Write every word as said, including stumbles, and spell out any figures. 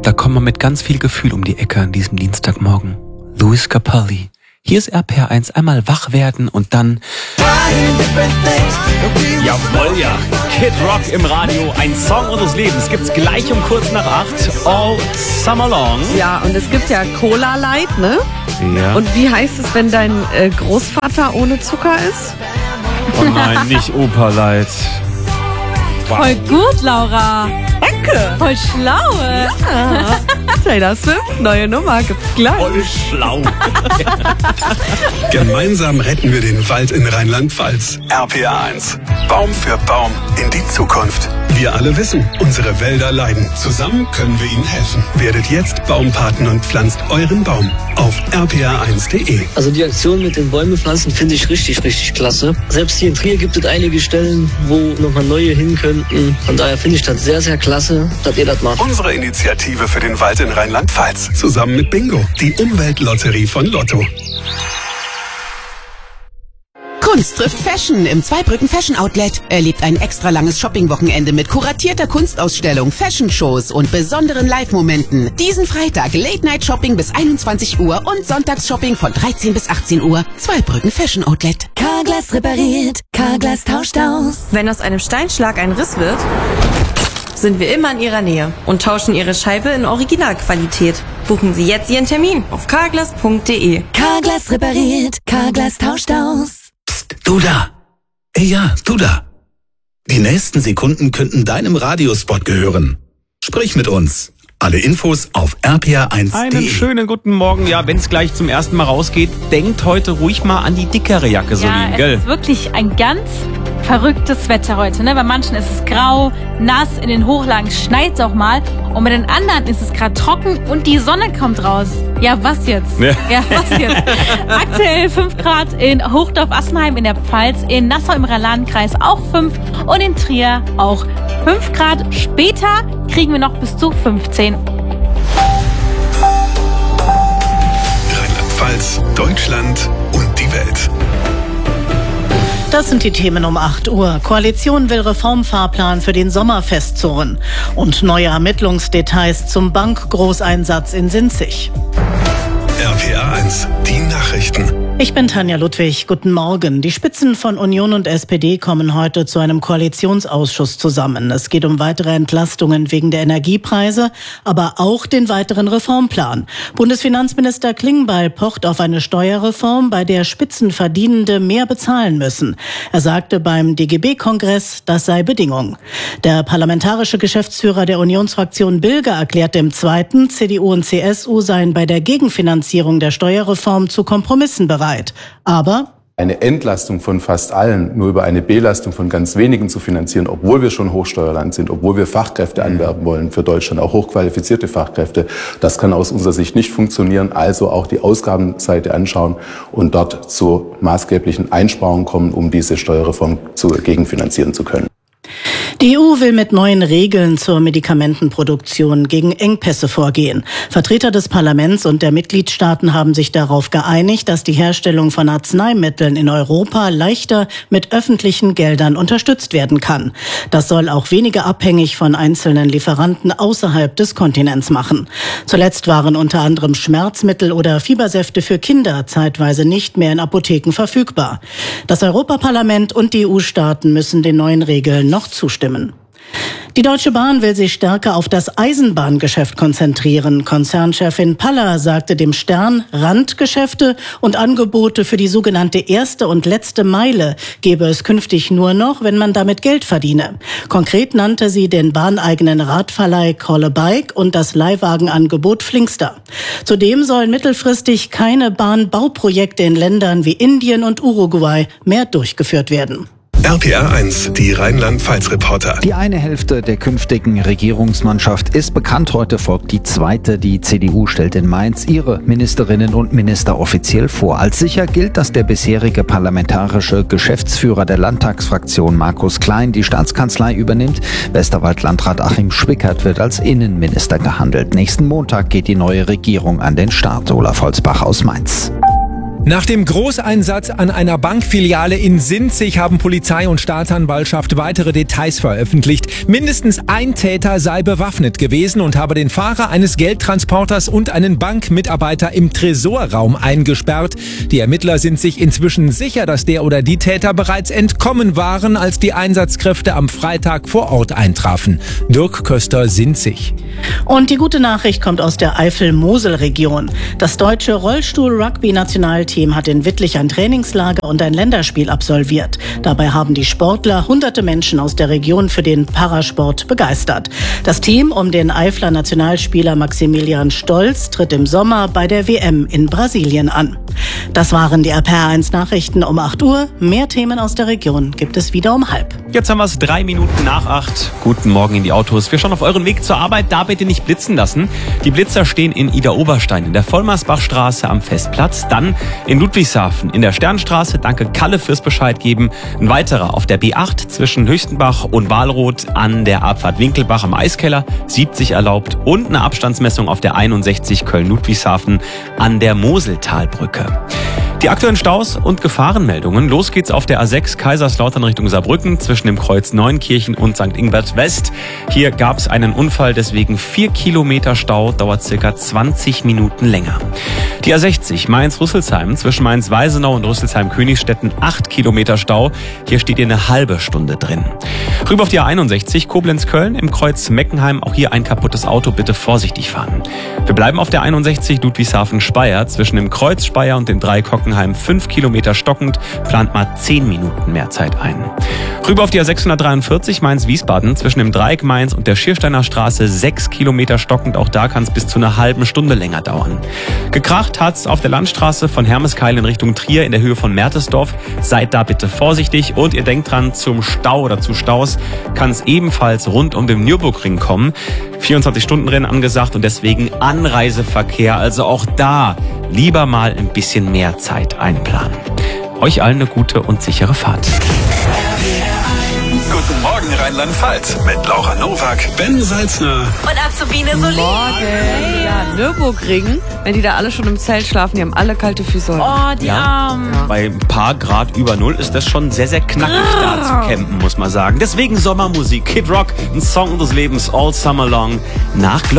Da kommen wir mit ganz viel Gefühl um die Ecke an diesem Dienstagmorgen. Lewis Capaldi. Hier ist R P R eins, einmal wach werden und dann... Jawohl, ja. Kid Rock im Radio, ein Song unseres Lebens. Gibt's gleich um kurz nach acht. All Summer Long. Ja, und es gibt ja Cola Light, ne? Ja. Und wie heißt es, wenn dein äh, Großvater ohne Zucker ist? Oh nein, nicht Opa Light. Wow. Voll gut, Laura. Danke. Voll schlau. Ja. Taylor Swift, neue Nummer, gibt's gleich. Voll schlau. Gemeinsam retten wir den Wald in Rheinland-Pfalz. R P R eins. Baum für Baum in die Zukunft. Wir alle wissen, unsere Wälder leiden. Zusammen können wir ihnen helfen. Werdet jetzt Baumpaten und pflanzt euren Baum auf r p r eins punkt d e. Also die Aktion mit den Bäume pflanzen finde ich richtig, richtig klasse. Selbst hier in Trier gibt es einige Stellen, wo nochmal neue hin könnten. Von daher finde ich das sehr, sehr klasse, dass ihr das macht. Unsere Initiative für den Wald in Rheinland-Pfalz. Zusammen mit Bingo, die Umweltlotterie von Lotto. Kunst trifft Fashion im Zweibrücken Fashion Outlet. Erlebt ein extra langes Shoppingwochenende mit kuratierter Kunstausstellung, Fashion-Shows und besonderen Live-Momenten. Diesen Freitag Late-Night-Shopping bis einundzwanzig Uhr und Sonntagsshopping von dreizehn bis achtzehn Uhr. Zweibrücken Fashion Outlet. Carglass repariert, Carglass tauscht aus. Wenn aus einem Steinschlag ein Riss wird, sind wir immer in Ihrer Nähe und tauschen Ihre Scheibe in Originalqualität. Buchen Sie jetzt Ihren Termin auf carglass punkt de. Carglass repariert, Carglass tauscht aus. Psst, du da! Ey, ja, du da! Die nächsten Sekunden könnten deinem Radiospot gehören. Sprich mit uns. Alle Infos auf r p r eins punkt de. Einen schönen guten Morgen. Ja, wenn es gleich zum ersten Mal rausgeht, denkt heute ruhig mal an die dickere Jacke, Solin, ja, gell? Es ist wirklich ein ganz verrücktes Wetter heute. Ne? Bei manchen ist es grau, nass, in den Hochlagen schneit es auch mal. Und bei den anderen ist es gerade trocken und die Sonne kommt raus. Ja, was jetzt? Ja, ja was jetzt? Aktuell fünf Grad in Hochdorf-Assenheim in der Pfalz, in Nassau im Rheinland-Kreis auch fünf und in Trier auch fünf Grad. Später kriegen wir noch bis zu fünfzehn. Rheinland-Pfalz, Deutschland und die Welt. Das sind die Themen um acht Uhr. Koalition will Reformfahrplan für den Sommer festzurren. Und neue Ermittlungsdetails zum Bankgroßeinsatz in Sinzig. R P R eins, die Nachrichten. Ich bin Tanja Ludwig. Guten Morgen. Die Spitzen von Union und S P D kommen heute zu einem Koalitionsausschuss zusammen. Es geht um weitere Entlastungen wegen der Energiepreise, aber auch den weiteren Reformplan. Bundesfinanzminister Klingbeil pocht auf eine Steuerreform, bei der Spitzenverdienende mehr bezahlen müssen. Er sagte beim D G B-Kongress, das sei Bedingung. Der parlamentarische Geschäftsführer der Unionsfraktion Bilge erklärte im Zweiten, C D U und C S U seien bei der Gegenfinanzierung der Steuerreform zu Kompromissen bereit. Aber eine Entlastung von fast allen nur über eine Belastung von ganz wenigen zu finanzieren, obwohl wir schon Hochsteuerland sind, obwohl wir Fachkräfte anwerben wollen für Deutschland, auch hochqualifizierte Fachkräfte, das kann aus unserer Sicht nicht funktionieren. Also auch die Ausgabenseite anschauen und dort zu maßgeblichen Einsparungen kommen, um diese Steuerreform zu gegenfinanzieren zu können. Die E U will mit neuen Regeln zur Medikamentenproduktion gegen Engpässe vorgehen. Vertreter des Parlaments und der Mitgliedstaaten haben sich darauf geeinigt, dass die Herstellung von Arzneimitteln in Europa leichter mit öffentlichen Geldern unterstützt werden kann. Das soll auch weniger abhängig von einzelnen Lieferanten außerhalb des Kontinents machen. Zuletzt waren unter anderem Schmerzmittel oder Fiebersäfte für Kinder zeitweise nicht mehr in Apotheken verfügbar. Das Europaparlament und die E U-Staaten müssen den neuen Regeln noch zustimmen. Die Deutsche Bahn will sich stärker auf das Eisenbahngeschäft konzentrieren. Konzernchefin Paller sagte dem Stern, Randgeschäfte und Angebote für die sogenannte erste und letzte Meile gebe es künftig nur noch, wenn man damit Geld verdiene. Konkret nannte sie den bahneigenen Radverleih Call a Bike und das Leihwagenangebot Flinkster. Zudem sollen mittelfristig keine Bahnbauprojekte in Ländern wie Indien und Uruguay mehr durchgeführt werden. R P R eins, die Rheinland-Pfalz-Reporter. Die eine Hälfte der künftigen Regierungsmannschaft ist bekannt. Heute folgt die zweite. Die C D U stellt in Mainz ihre Ministerinnen und Minister offiziell vor. Als sicher gilt, dass der bisherige parlamentarische Geschäftsführer der Landtagsfraktion Markus Klein die Staatskanzlei übernimmt. Westerwald-Landrat Achim Schwickert wird als Innenminister gehandelt. Nächsten Montag geht die neue Regierung an den Start. Olaf Holzbach aus Mainz. Nach dem Großeinsatz an einer Bankfiliale in Sinzig haben Polizei und Staatsanwaltschaft weitere Details veröffentlicht. Mindestens ein Täter sei bewaffnet gewesen und habe den Fahrer eines Geldtransporters und einen Bankmitarbeiter im Tresorraum eingesperrt. Die Ermittler sind sich inzwischen sicher, dass der oder die Täter bereits entkommen waren, als die Einsatzkräfte am Freitag vor Ort eintrafen. Dirk Köster, Sinzig. Und die gute Nachricht kommt aus der Eifel-Mosel-Region. Das deutsche Rollstuhl-Rugby-Nationalteam hat in Wittlich ein Trainingslager und ein Länderspiel absolviert. Dabei haben die Sportler hunderte Menschen aus der Region für den Parasport begeistert. Das Team um den Eifler Nationalspieler Maximilian Stolz tritt im Sommer bei der W M in Brasilien an. Das waren die R P R eins Nachrichten um acht Uhr. Mehr Themen aus der Region gibt es wieder um halb. Jetzt haben wir es drei Minuten nach acht. Guten Morgen in die Autos. Wir schauen auf euren Weg zur Arbeit. Da bitte nicht blitzen lassen. Die Blitzer stehen in Ida-Oberstein in der Vollmersbachstraße am Festplatz. Dann in Ludwigshafen in der Sternstraße. Danke Kalle fürs Bescheid geben. Ein weiterer auf der B acht zwischen Höchstenbach und Walroth an der Abfahrt Winkelbach am Eiskeller. siebzig erlaubt. Und eine Abstandsmessung auf der einundsechzig Köln-Ludwigshafen an der Moseltalbrücke. Die aktuellen Staus und Gefahrenmeldungen. Los geht's auf der A sechs Kaiserslautern Richtung Saarbrücken zwischen dem Kreuz Neunkirchen und Sankt Ingbert West. Hier gab's einen Unfall, deswegen vier Kilometer Stau, dauert circa zwanzig Minuten länger. Die A sechzig Mainz-Rüsselsheim zwischen Mainz-Weisenau und Rüsselsheim-Königstetten acht Kilometer Stau. Hier steht ihr eine halbe Stunde drin. Rüber auf die A einundsechzig Koblenz-Köln im Kreuz Meckenheim. Auch hier ein kaputtes Auto, bitte vorsichtig fahren. Wir bleiben auf der einundsechzig Ludwigshafen-Speyer zwischen dem Kreuz Speyer und dem Dreieck Hockenheim fünf Kilometer stockend, plant mal zehn Minuten mehr Zeit ein. Rüber auf die A sechshundertdreiundvierzig Mainz-Wiesbaden zwischen dem Dreieck Mainz und der Schiersteiner Straße sechs Kilometer stockend, auch da kann es bis zu einer halben Stunde länger dauern. Gekracht hat's auf der Landstraße von Hermeskeil in Richtung Trier in der Höhe von Mertesdorf. Seid da bitte vorsichtig und ihr denkt dran, zum Stau oder zu Staus kann es ebenfalls rund um den Nürburgring kommen. vierundzwanzig Stunden Rennen angesagt und deswegen Anreiseverkehr, also auch da lieber mal ein bisschen mehr Zeit einplanen. Euch allen eine gute und sichere Fahrt. Guten Morgen Rheinland-Pfalz mit Laura Nowak, Ben Salzner und Azubine Solé. Morgen. Ja, Nürburgring. Wenn die da alle schon im Zelt schlafen, die haben alle kalte Füße. Oh, die ja. Armen. Ja. Bei ein paar Grad über Null ist das schon sehr, sehr knackig ah. da zu campen, muss man sagen. Deswegen Sommermusik. Kid Rock, ein Song des Lebens, All Summer Long. Nach